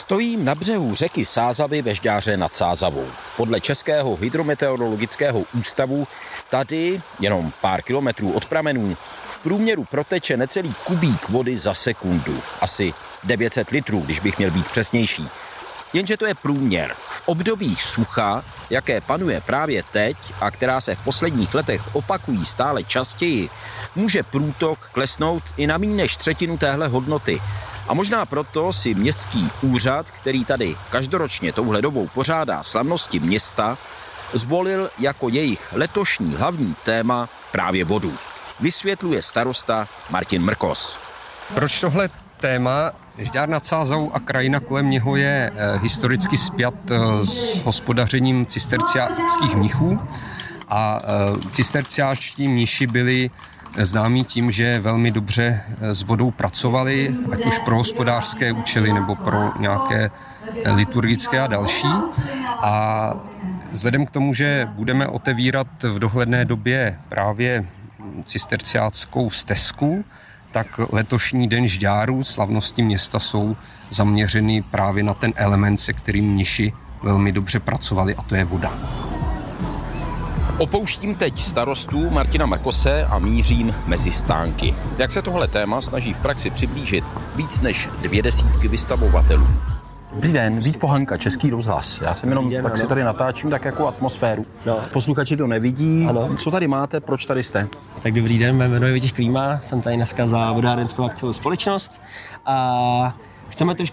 Stojím na břehu řeky Sázavy ve Žďáře nad Sázavou. Podle Českého hydrometeorologického ústavu tady, jenom pár kilometrů od pramenů, v průměru proteče necelý kubík vody za sekundu. Asi 900 litrů, když bych měl být přesnější. Jenže to je průměr. V obdobích sucha, jaké panuje právě teď a která se v posledních letech opakují stále častěji, může průtok klesnout i na méně než třetinu téhle hodnoty. A možná proto si městský úřad, který tady každoročně touhle dobou pořádá slavnosti města, zvolil jako jejich letošní hlavní téma právě vodu. Vysvětluje starosta Martin Mrkos. Proč tohle téma? Žďár nad Sázavou a krajina kolem něho je historicky spjat s hospodařením cisterciáckých mnichů a cisterciáčtí mniši byli známí tím, že velmi dobře s vodou pracovali, ať už pro hospodářské účely nebo pro nějaké liturgické a další. A vzhledem k tomu, že budeme otevírat v dohledné době právě cisterciáckou stezku, tak letošní den Žďáru, slavnosti města, jsou zaměřeny právě na ten element, se kterým mniši velmi dobře pracovali, a to je voda. Opouštím teď starostu Martina Mrkose a mířím mezi stánky. Jak se tohle téma snaží v praxi přiblížit víc než 200 vystavovatelů. Dobrý den, Vít Pohanka, Český rozhlas. Já jsem jenom tak si tady natáčím tak jako atmosféru. No. Posluchači to nevidí. Ano. Co tady máte, proč tady jste? Tak dobrý den, jmenuji Vojtěch Klíma, jsem tady dneska za vodárenskou akciovou společnost a chceme trošku